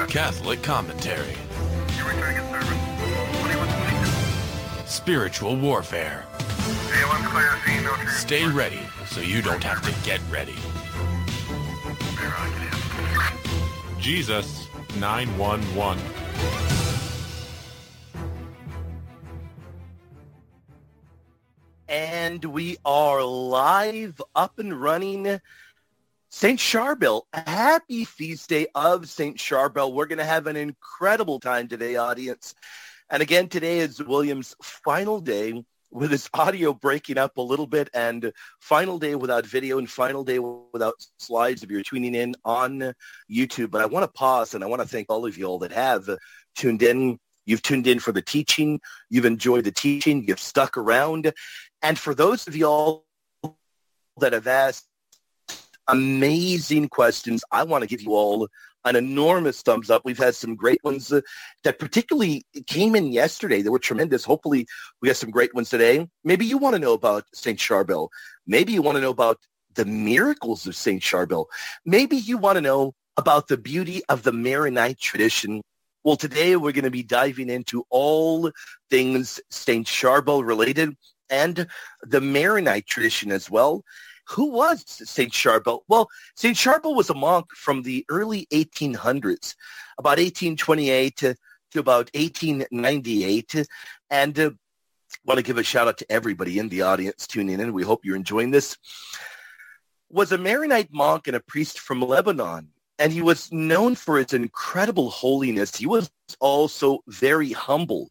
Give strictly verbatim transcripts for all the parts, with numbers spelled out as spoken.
Catholic commentary. Spiritual warfare. Stay ready so you don't have to get ready. Jesus nine one one. And we are live, up and running. Saint Charbel, happy feast day of Saint Charbel. We're going to have an incredible time today, audience. And again, today is William's final day with his audio breaking up a little bit, and final day without video and final day without slides if you're tuning in on YouTube. But I want to pause and I want to thank all of you all that have tuned in. You've tuned in for the teaching. You've enjoyed the teaching. You've stuck around. And for those of you all that have asked amazing questions, I want to give you all an enormous thumbs up. We've had some great ones uh, that particularly came in yesterday. They were tremendous. Hopefully we have some great ones today. Maybe you want to know about Saint Charbel. Maybe you want to know about the miracles of Saint Charbel. Maybe you want to know about the beauty of the Maronite tradition. Well, today we're going to be diving into all things Saint Charbel related and the Maronite tradition as well. Who was Saint Charbel? Well, Saint Charbel was a monk from the early eighteen hundreds, about eighteen twenty-eight to, to about eighteen ninety-eight. And uh, want to give a shout out to everybody in the audience tuning in. We hope you're enjoying this. Was a Maronite monk and a priest from Lebanon. And he was known for his incredible holiness. He was also very humble.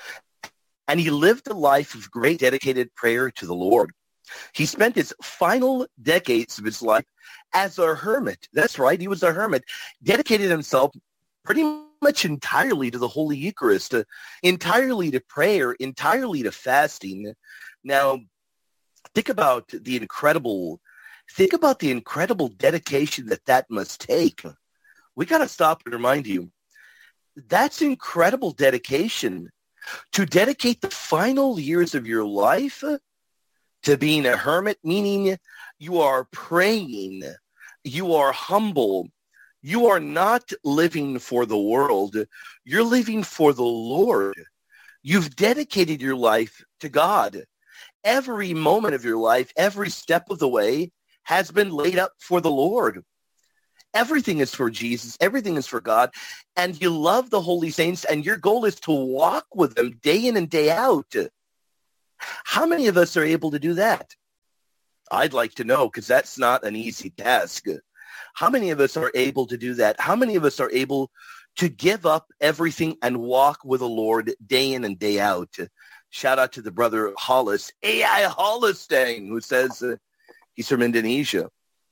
And he lived a life of great dedicated prayer to the Lord. He spent his final decades of his life as a hermit. That's right, he was a hermit. Dedicated himself pretty much entirely to the Holy Eucharist, uh, entirely to prayer, entirely to fasting. Now, think about the incredible, think about the incredible dedication that that must take. We got to stop and remind you, that's incredible dedication. To dedicate the final years of your life to being a hermit, meaning you are praying, you are humble, you are not living for the world, you're living for the Lord. You've dedicated your life to God. Every moment of your life, every step of the way has been laid up for the Lord. Everything is for Jesus. Everything is for God. And you love the holy saints, and your goal is to walk with them day in and day out. How many of us are able to do that? I'd like to know, because that's not an easy task. How many of us are able to do that? How many of us are able to give up everything and walk with the Lord day in and day out? Shout out to the brother Hollis, A I Hollistang, who says uh, he's from Indonesia.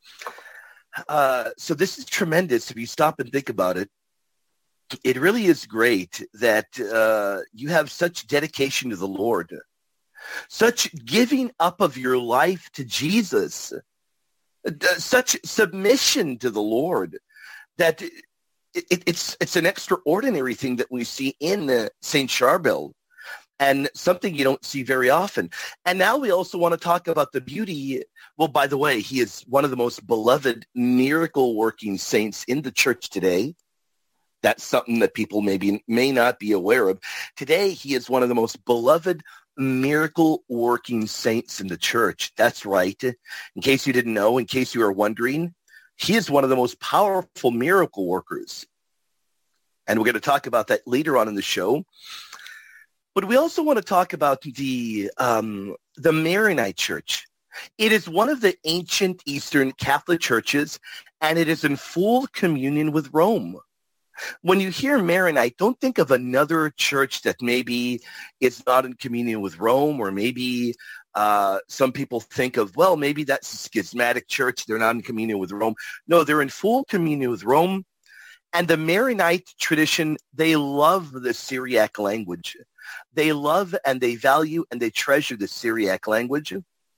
Uh, so this is tremendous if you stop and think about it. It really is great that uh, you have such dedication to the Lord. Such giving up of your life to Jesus, such submission to the Lord, that it, it, it's it's an extraordinary thing that we see in uh, Saint Charbel, and something you don't see very often. And now we also want to talk about the beauty. Well, by the way, he is one of the most beloved miracle-working saints in the church today. That's something that people maybe may not be aware of. Today, he is one of the most beloved miracle-working saints in the church. That's right. In case you didn't know, in case you were wondering, he is one of the most powerful miracle workers. And we're going to talk about that later on in the show. But we also want to talk about the um, the Maronite Church. It is one of the ancient Eastern Catholic churches, and it is in full communion with Rome. When you hear Maronite, don't think of another church that maybe is not in communion with Rome, or maybe uh, some people think of, well, maybe that's a schismatic church. They're not in communion with Rome. No, they're in full communion with Rome. And the Maronite tradition, they love the Syriac language. They love and they value and they treasure the Syriac language.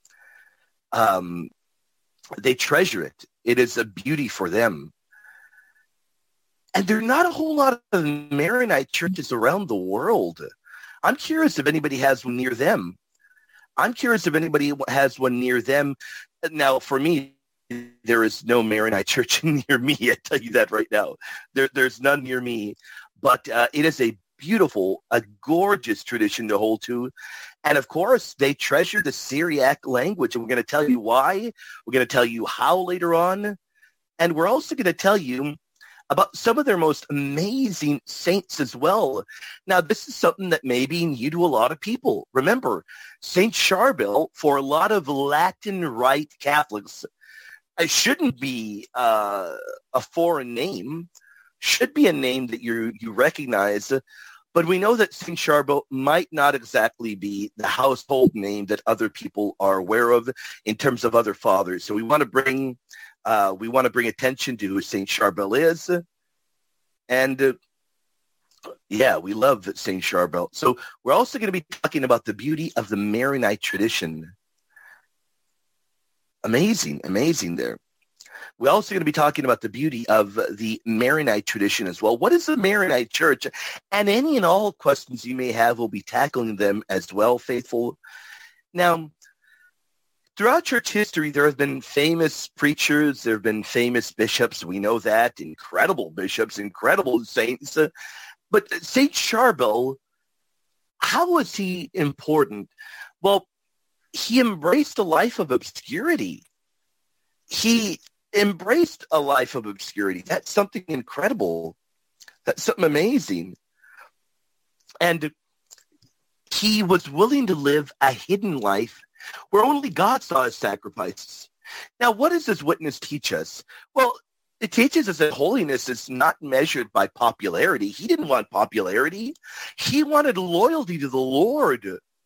Um, they treasure it. It is a beauty for them. And there are not a whole lot of Maronite churches around the world. I'm curious if anybody has one near them. I'm curious if anybody has one near them. Now, for me, there is no Maronite church near me. I tell you that right now. There, there's none near me. But uh, it is a beautiful, a gorgeous tradition to hold to. And of course, they treasure the Syriac language. And we're going to tell you why. We're going to tell you how later on. And we're also going to tell you about some of their most amazing saints as well. Now, this is something that may be new to a lot of people. Remember, Saint Charbel, for a lot of Latin Rite Catholics, it shouldn't be uh, a foreign name. Should be a name that you you recognize. But we know that Saint Charbel might not exactly be the household name that other people are aware of in terms of other fathers. So we want to bring uh, we want to bring attention to who Saint Charbel is, and uh, yeah, we love Saint Charbel. So we're also going to be talking about the beauty of the Maronite tradition. Amazing, amazing there. We're also going to be talking about the beauty of the Maronite tradition as well. What is the Maronite church? And any and all questions you may have, we'll be tackling them as well, faithful. Now, throughout church history, there have been famous preachers. There have been famous bishops. We know that. Incredible bishops, incredible saints. But Saint Charbel, how was he important? Well, he embraced a life of obscurity. He embraced a life of obscurity. That's something incredible. That's something amazing. And he was willing to live a hidden life where only God saw his sacrifices. Now, what does this witness teach us? Well, it teaches us that holiness is not measured by popularity. He didn't want popularity. He wanted loyalty to the Lord.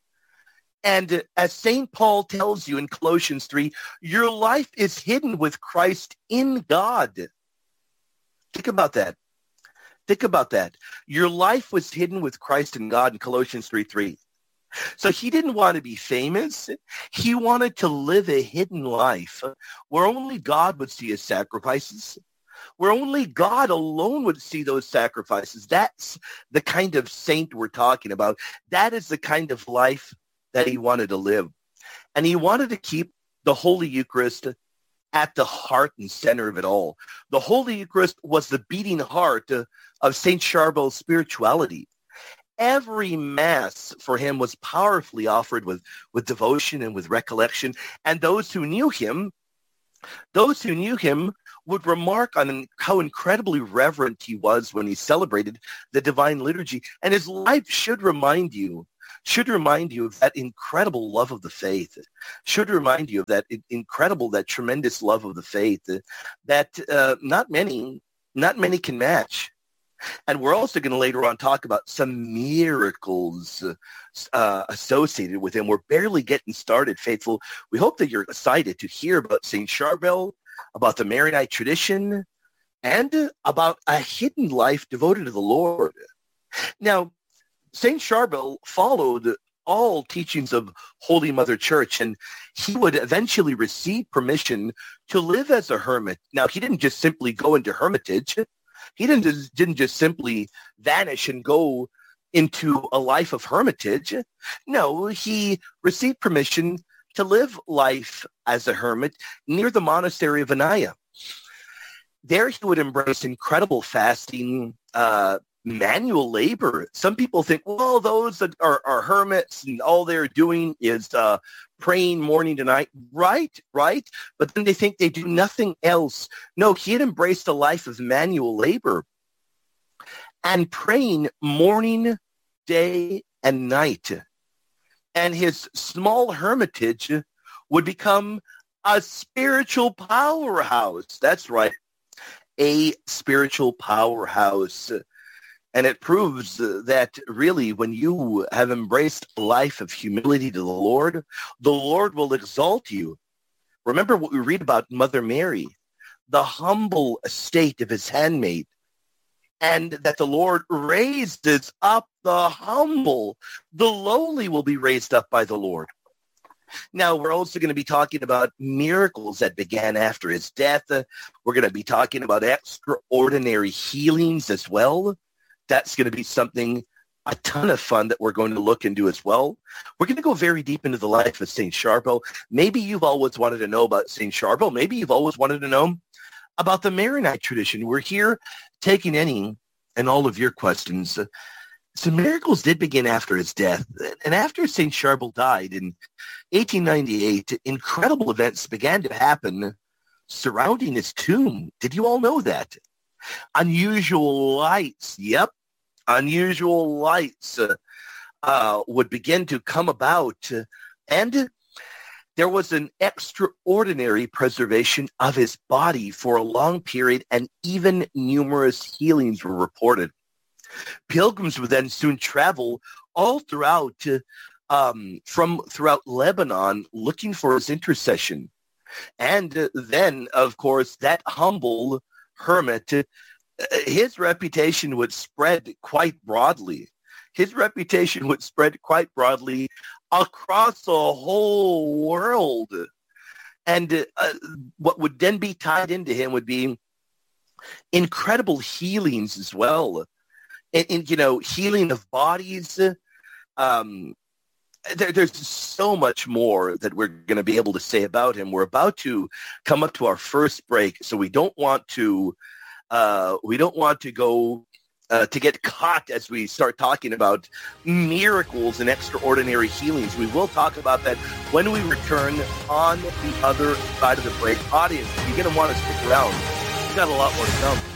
And as Saint Paul tells you in Colossians three, your life is hidden with Christ in God. Think about that. Think about that. Your life was hidden with Christ in God in Colossians three three. So he didn't want to be famous. He wanted to live a hidden life where only God would see his sacrifices, where only God alone would see those sacrifices. That's the kind of saint we're talking about. That is the kind of life that he wanted to live. And he wanted to keep the Holy Eucharist at the heart and center of it all. The Holy Eucharist was the beating heart of Saint Charbel's spirituality. Every Mass for him was powerfully offered with, with devotion and with recollection. And those who knew him, those who knew him would remark on how incredibly reverent he was when he celebrated the Divine Liturgy. And his life should remind you should remind you of that incredible love of the faith, should remind you of that incredible, that tremendous love of the faith that uh, not many, not many can match. And we're also going to later on talk about some miracles uh, associated with him. We're barely getting started, faithful. We hope that you're excited to hear about Saint Charbel, about the Maronite tradition, and about a hidden life devoted to the Lord. Now, Saint Charbel followed all teachings of Holy Mother Church, and he would eventually receive permission to live as a hermit. Now, he didn't just simply go into hermitage. He didn't just, didn't just simply vanish and go into a life of hermitage. No, he received permission to live life as a hermit near the monastery of Anaya. There he would embrace incredible fasting, uh, manual labor. Some people think, well, those that are, are hermits and all they're doing is uh, praying morning to night. Right, right. But then they think they do nothing else. No, he had embraced a life of manual labor and praying morning, day, and night. And his small hermitage would become a spiritual powerhouse. That's right, a spiritual powerhouse. And it proves that really when you have embraced a life of humility to the Lord, the Lord will exalt you. Remember what we read about Mother Mary, the humble estate of his handmaid, and that the Lord raises up the humble. The lowly will be raised up by the Lord. Now, we're also going to be talking about miracles that began after his death. We're going to be talking about extraordinary healings as well. That's going to be something a ton of fun that we're going to look into as well. We're going to go very deep into the life of Saint Charbel. Maybe you've always wanted to know about Saint Charbel. Maybe you've always wanted to know about the Maronite tradition. We're here taking any and all of your questions. So miracles did begin after his death. And after Saint Charbel died in eighteen ninety-eight, incredible events began to happen surrounding his tomb. Did you all know that? Unusual lights, yep, unusual lights uh, uh, would begin to come about. Uh, and there was an extraordinary preservation of his body for a long period, and even numerous healings were reported. Pilgrims would then soon travel all throughout, uh, um, from throughout Lebanon, looking for his intercession. And uh, then, of course, that humble hermit, uh, his reputation would spread quite broadly. His reputation would spread quite broadly across the whole world. And uh, what would then be tied into him would be incredible healings as well. And, and you know, healing of bodies. Um, there, there's so much more that we're going to be able to say about him. We're about to come up to our first break, so we don't want to uh, we don't want to go uh, to get caught as we start talking about miracles and extraordinary healings. We will talk about that when we return on the other side of the break. Audience, you're going to want to stick around. We've got a lot more to come.